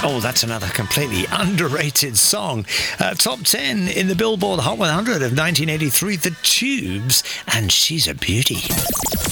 Oh, that's another completely underrated song. Top 10 in the Billboard Hot 100 of 1983, The Tubes, and She's a Beauty.